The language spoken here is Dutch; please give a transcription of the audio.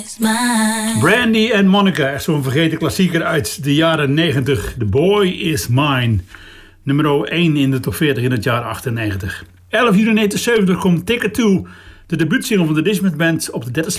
Brandy en Monica, echt zo'n vergeten klassieker uit de jaren 90. The Boy Is Mine. Nummer 1 in de top 40 in het jaar 98. 11 juni 1970 komt Ticket To, de debuutsingle van de Dishman Band, op de 30ste